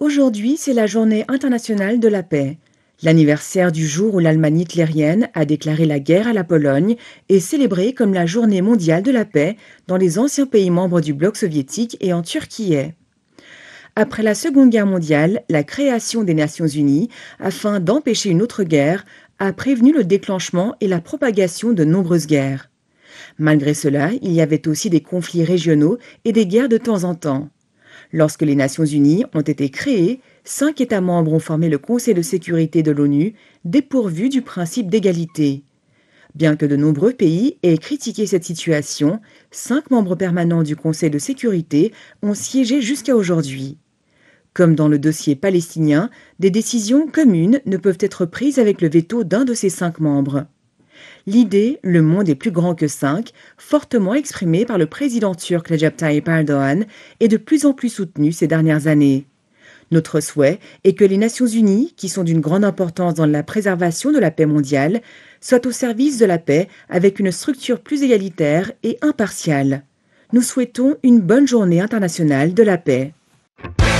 Aujourd'hui, c'est la journée internationale de la paix. L'anniversaire du jour où l'Allemagne hitlérienne a déclaré la guerre à la Pologne est célébré comme la journée mondiale de la paix dans les anciens pays membres du bloc soviétique et en Turquie. Après la Seconde Guerre mondiale, la création des Nations Unies, afin d'empêcher une autre guerre, a prévenu le déclenchement et la propagation de nombreuses guerres. Malgré cela, il y avait aussi des conflits régionaux et des guerres de temps en temps. Lorsque les Nations Unies ont été créées, 5 États membres ont formé le Conseil de sécurité de l'ONU, dépourvu du principe d'égalité. Bien que de nombreux pays aient critiqué cette situation, 5 membres permanents du Conseil de sécurité ont siégé jusqu'à aujourd'hui. Comme dans le dossier palestinien, des décisions communes ne peuvent être prises avec le veto d'un de ces 5 membres. L'idée «le monde est plus grand que 5», fortement exprimée par le président turc Recep Tayyip Erdogan, est de plus en plus soutenue ces dernières années. Notre souhait est que les Nations Unies, qui sont d'une grande importance dans la préservation de la paix mondiale, soient au service de la paix avec une structure plus égalitaire et impartiale. Nous souhaitons une bonne journée internationale de la paix.